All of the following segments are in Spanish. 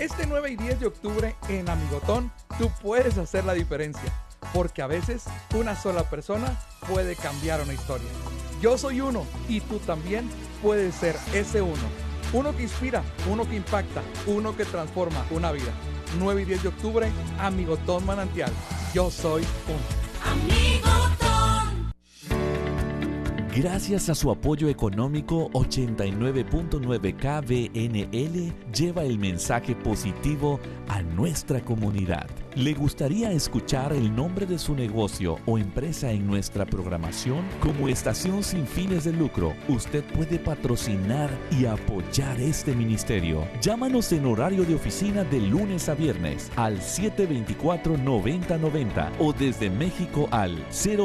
Este 9 y 10 de octubre en Amigotón, tú puedes hacer la diferencia, porque a veces una sola persona puede cambiar una historia. Yo soy uno y tú también puedes ser ese uno. Uno que inspira, uno que impacta, uno que transforma una vida. 9 y 10 de octubre, Amigotón Manantial. Yo soy uno. Amigotón. Gracias a su apoyo económico, 89.9 KBNL lleva el mensaje positivo a nuestra comunidad. ¿Le gustaría escuchar el nombre de su negocio o empresa en nuestra programación? Como estación sin fines de lucro, usted puede patrocinar y apoyar este ministerio. Llámanos en horario de oficina de lunes a viernes al 724-9090 o desde México al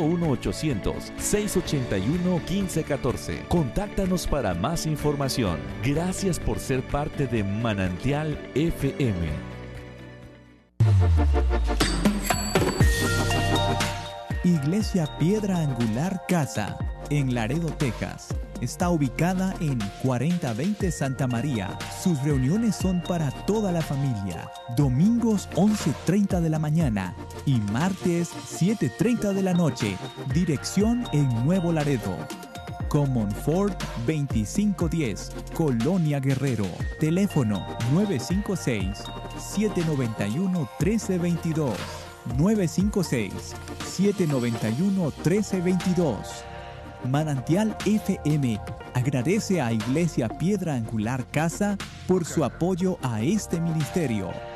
01800-681-1514. Contáctanos para más información. Gracias por ser parte de Manantial FM. Iglesia Piedra Angular Casa, en Laredo, Texas. Está ubicada en 4020 Santa María. Sus reuniones son para toda la familia. Domingos 11:30 de la mañana y martes 7:30 de la noche. Dirección en Nuevo Laredo. Common Ford 2510, Colonia Guerrero. Teléfono 956-791-1322. 956-791-1322. Manantial FM agradece a Iglesia Piedra Angular Casa por su apoyo a este ministerio.